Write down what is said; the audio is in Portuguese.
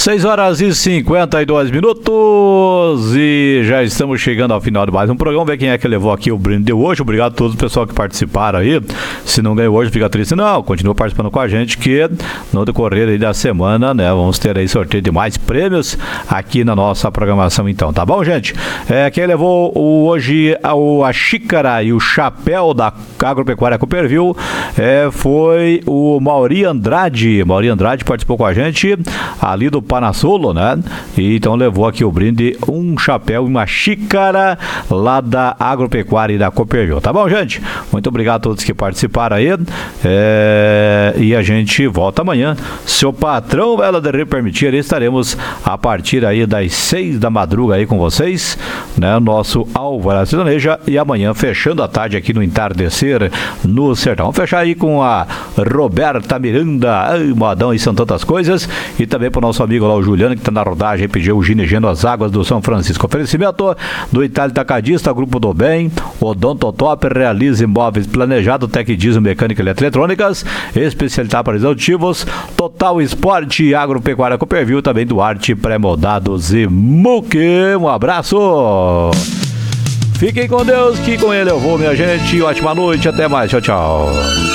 6h52 e já estamos chegando ao final de mais um programa. Ver quem é que levou aqui o brinde de hoje. Obrigado a todos o pessoal que participaram aí. Se não ganhou hoje, fica triste. Não, continua participando com a gente, que no decorrer aí da semana, né, vamos ter aí sorteio de mais prêmios aqui na nossa programação, então, tá bom, gente? Quem levou hoje a xícara e o chapéu da Agropecuária Cooperville foi o Mauri Andrade. Mauri Andrade participou com a gente ali do Panassolo, né? E então levou aqui o brinde, um chapéu e uma xícara lá da Agropecuária e da Cooperville, tá bom, gente? Muito obrigado a todos que participaram aí. E a gente volta amanhã, se o patrão ela de permitir, estaremos a partir aí das 6 da madruga aí com vocês, né? Nosso Alvorada Sertaneja, e amanhã fechando a tarde aqui no Entardecer no Sertão. Vamos fechar aí com a Roberta Miranda. Ai, modão, e são tantas coisas. E também para o nosso amigo lá, o Juliano, que está na rodagem, pediu o Ginegeno as Águas do São Francisco. Oferecimento do Itália Tacadista, Grupo do Bem, Odontotop, Realiza Imóveis Planejado, Tecdismo Mecânica e Eletrônicas, especialidade para executivos, Total Esporte, Agropecuária Cooperville, também Duarte Pré-Moldados e Muque. Um abraço! Fiquem com Deus, que com ele eu vou, minha gente. Ótima noite, até mais, tchau, tchau.